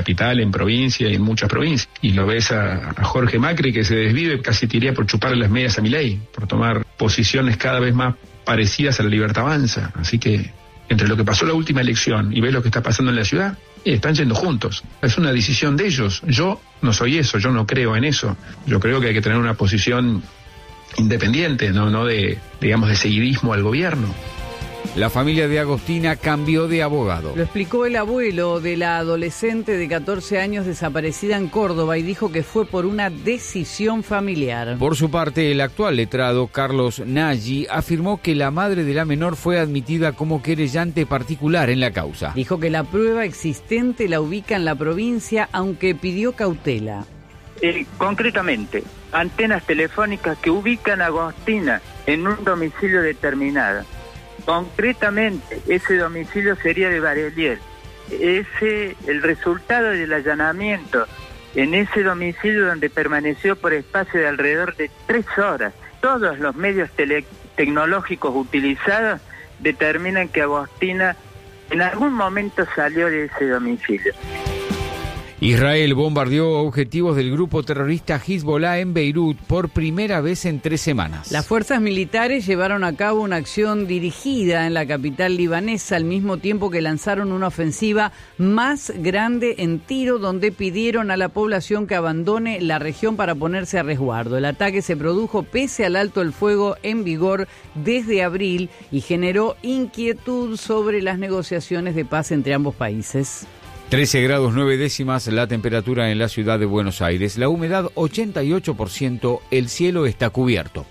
capital, en provincia y en muchas provincias. Y lo ves a Jorge Macri, que se desvive, casi te iría por chuparle las medias a Milei, por tomar posiciones cada vez más parecidas a la Libertad Avanza. Así que entre lo que pasó la última elección y ves lo que está pasando en la ciudad, están yendo juntos. Es una decisión de ellos. Yo no soy eso, yo no creo en eso. Yo creo que hay que tener una posición independiente, no de seguidismo al gobierno. La familia de Agostina cambió de abogado. Lo explicó el abuelo de la adolescente de 14 años desaparecida en Córdoba y dijo que fue por una decisión familiar. Por su parte, el actual letrado, Carlos Nagy, afirmó que la madre de la menor fue admitida como querellante particular en la causa. Dijo que la prueba existente la ubica en la provincia, aunque pidió cautela. Concretamente, antenas telefónicas que ubican a Agostina en un domicilio determinado. Concretamente, ese domicilio sería de Varelier. El resultado del allanamiento en ese domicilio donde permaneció por espacio de alrededor de 3 horas. Todos los medios tecnológicos utilizados determinan que Agostina en algún momento salió de ese domicilio. Israel bombardeó objetivos del grupo terrorista Hezbollah en Beirut por primera vez en 3 semanas. Las fuerzas militares llevaron a cabo una acción dirigida en la capital libanesa al mismo tiempo que lanzaron una ofensiva más grande en Tiro, donde pidieron a la población que abandone la región para ponerse a resguardo. El ataque se produjo pese al alto el fuego en vigor desde abril y generó inquietud sobre las negociaciones de paz entre ambos países. 13 grados 9 décimas la temperatura en la ciudad de Buenos Aires. La humedad 88%, el cielo está cubierto.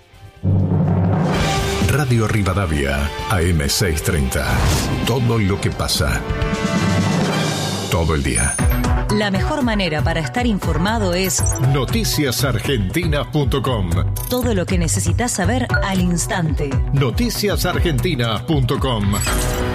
Radio Rivadavia, AM 630. Todo lo que pasa. Todo el día. La mejor manera para estar informado es noticiasargentinas.com. Todo lo que necesitas saber al instante. Noticiasargentinas.com.